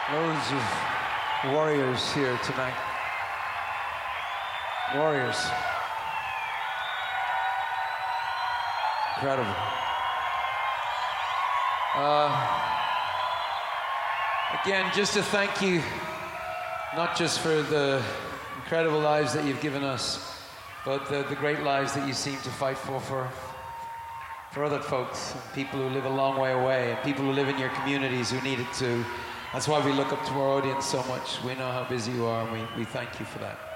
Loads of warriors here tonight. Warriors. Incredible. Again, just to thank you, not just for the incredible lives that you've given us, but the great lives that you seem to fight for other folks, and people who live a long way away, and people who live in your communities who need it too. That's why we look up to our audience so much. We know how busy you are, and we thank you for that.